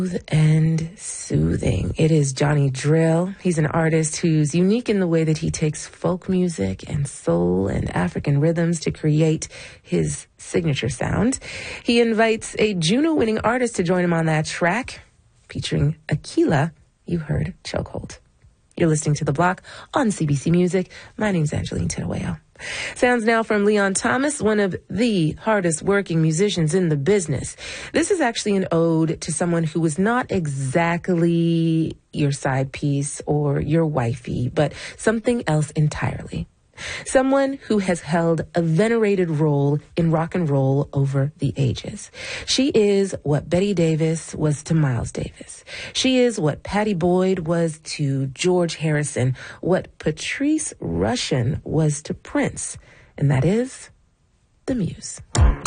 And soothing. It is Johnny Drill. He's an artist who's unique in the way that he takes folk music and soul and African rhythms to create his signature sound. He invites a Juno-winning artist to join him on that track, featuring Akila. You heard Chokehold. You're listening to The Block on CBC Music. My name's Angeline Tedaweo. Sounds now from Leon Thomas, one of the hardest working musicians in the business. This is actually an ode to someone who was not exactly your side piece or your wifey, but something else entirely. Someone who has held a venerated role in rock and roll over the ages. She is what Betty Davis was to Miles Davis. She is what Pattie Boyd was to George Harrison, what Patrice Rushen was to Prince, and that is the Muse.